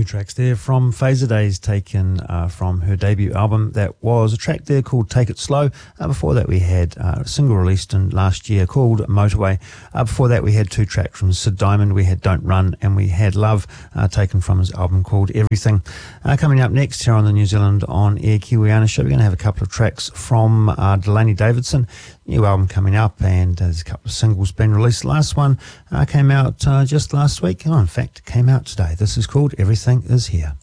Two tracks there from Phaser Days, taken from her debut album. That was a track there called Take It Slow. Before that we had a single released last year called Motorway. Before that we had two tracks from Sid Diamond. We had Don't Run and we had Love, taken from his album called Everything. Coming up next here on the New Zealand On Air Kiwiana show, we're going to have a couple of tracks from Delaney Davidson. New album coming up, and there's a couple of singles being released. The last one came out just last week. Oh, in fact, it came out today. This is called Everything Is Here.